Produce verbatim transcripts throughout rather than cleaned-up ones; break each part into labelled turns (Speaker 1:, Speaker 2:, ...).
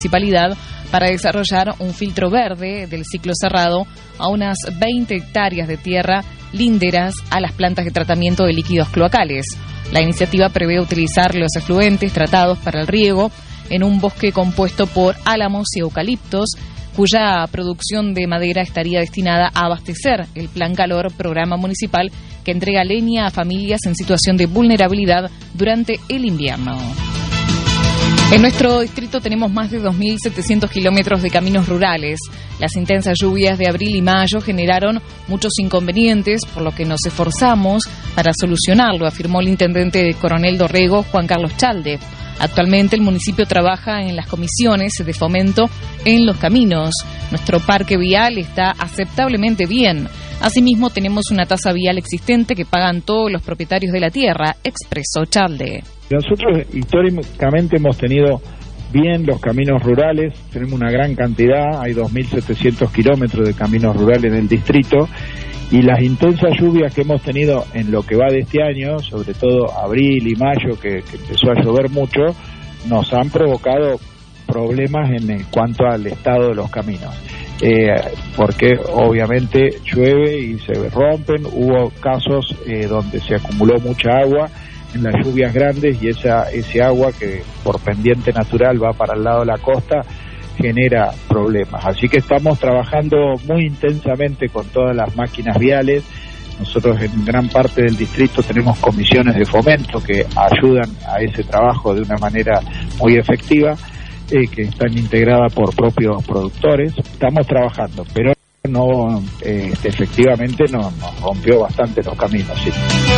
Speaker 1: municipalidad para desarrollar un filtro verde del ciclo cerrado a unas veinte hectáreas de tierra linderas a las plantas de tratamiento de líquidos cloacales. La iniciativa prevé utilizar los efluentes tratados para el riego en un bosque compuesto por álamos y eucaliptos, cuya producción de madera estaría destinada a abastecer el Plan Calor, programa municipal que entrega leña a familias en situación de vulnerabilidad durante el invierno. En nuestro distrito tenemos más de dos mil setecientos kilómetros de caminos rurales. Las intensas lluvias de abril y mayo generaron muchos inconvenientes, por lo que nos esforzamos para solucionarlo, afirmó el intendente de Coronel Dorrego, Juan Carlos Chalde. Actualmente el municipio trabaja en las comisiones de fomento en los caminos. Nuestro parque vial está aceptablemente bien. Asimismo, tenemos una tasa vial existente que pagan todos los propietarios de la tierra, expresó Chalde.
Speaker 2: Nosotros históricamente hemos tenido bien los caminos rurales, tenemos una gran cantidad, hay dos mil setecientos kilómetros de caminos rurales en el distrito, y las intensas lluvias que hemos tenido en lo que va de este año, sobre todo abril y mayo, que, que empezó a llover mucho, nos han provocado problemas en cuanto al estado de los caminos. Eh, porque obviamente llueve y se rompen, hubo casos eh, donde se acumuló mucha agua en las lluvias grandes y esa ese agua que por pendiente natural va para el lado de la costa genera problemas. Así que estamos trabajando muy intensamente con todas las máquinas viales. Nosotros en gran parte del distrito tenemos comisiones de fomento que ayudan a ese trabajo de una manera muy efectiva, eh, que están integradas por propios productores. Estamos trabajando, pero no eh, efectivamente no, nos rompió bastante los caminos. Sí.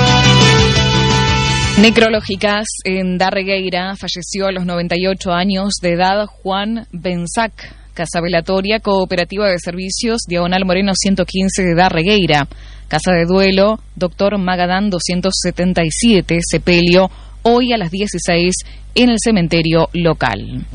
Speaker 1: Necrológicas en Darregueira, falleció a los noventa y ocho años de edad Juan Benzac. Casa Velatoria, Cooperativa de Servicios, Diagonal Moreno ciento quince de Darregueira. Casa de Duelo, Doctor Magadán doscientos setenta y siete, Sepelio, hoy a las dieciséis en el cementerio local.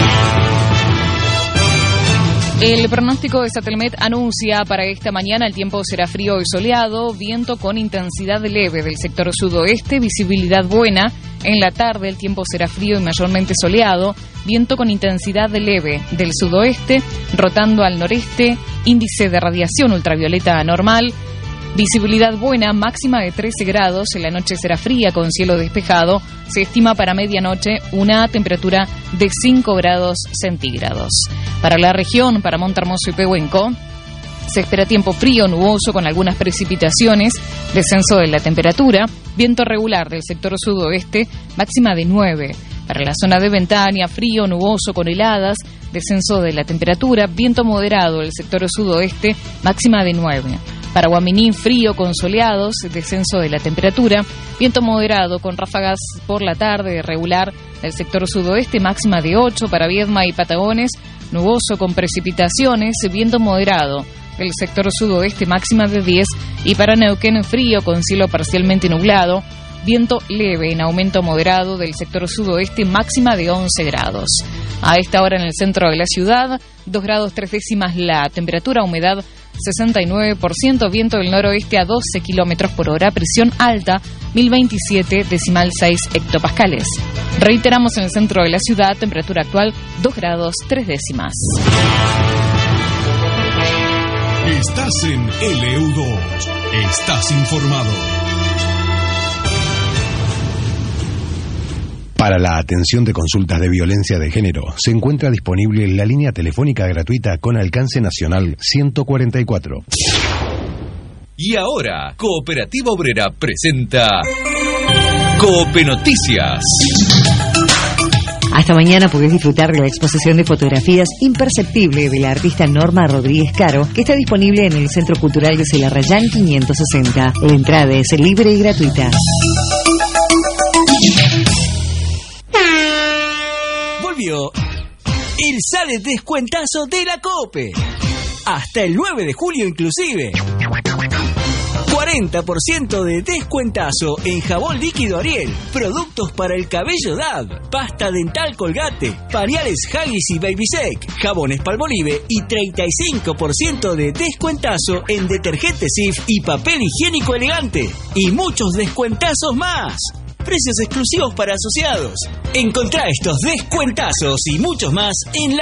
Speaker 1: El pronóstico de Satelmet anuncia para esta mañana el tiempo será frío y soleado, viento con intensidad leve del sector sudoeste, visibilidad buena. En la tarde el tiempo será frío y mayormente soleado, viento con intensidad leve del sudoeste, rotando al noreste, índice de radiación ultravioleta anormal. Visibilidad buena, máxima de trece grados, en la noche será fría con cielo despejado, se estima para medianoche una temperatura de cinco grados centígrados. Para la región, para Montermoso y Pehuenco, se espera tiempo frío, nuboso con algunas precipitaciones, descenso de la temperatura, viento regular del sector sudoeste, máxima de nueve. Para la zona de Ventania, frío, nuboso con heladas, descenso de la temperatura, viento moderado del sector sudoeste, máxima de nueve. Para Guaminí, frío con soleados, descenso de la temperatura, viento moderado con ráfagas por la tarde regular del sector sudoeste, máxima de ocho. Para Viedma y Patagones, nuboso con precipitaciones, viento moderado del sector sudoeste, máxima de diez. Y para Neuquén, frío con cielo parcialmente nublado, viento leve en aumento moderado del sector sudoeste, máxima de once grados. A esta hora en el centro de la ciudad, dos grados tres décimas la temperatura, humedad sesenta y nueve por ciento, viento del noroeste a doce kilómetros por hora, presión alta mil veintisiete decimal seis hectopascales. Reiteramos en el centro de la ciudad, temperatura actual dos grados tres décimas.
Speaker 3: Estás en L U dos. Estás informado. Para la atención de consultas de violencia de género, se encuentra disponible la línea telefónica gratuita con alcance nacional ciento cuarenta y cuatro.
Speaker 4: Y ahora, Cooperativa Obrera presenta Coop Noticias.
Speaker 5: Hasta mañana podés disfrutar de la exposición de fotografías Imperceptible de la artista Norma Rodríguez Caro, que está disponible en el Centro Cultural de Celarrayán quinientos sesenta. La entrada es libre y gratuita.
Speaker 6: Volvió el sale descuentazo de la Cope. Hasta el nueve de julio inclusive. cuarenta por ciento de descuentazo en jabón líquido Ariel, productos para el cabello D A V, pasta dental Colgate, pañales Haggis y Babysec, jabones Palmolive y treinta y cinco por ciento de descuentazo en detergente Cif y papel higiénico elegante. Y muchos descuentazos más. Precios exclusivos para asociados. Encontrá estos descuentazos y muchos más en la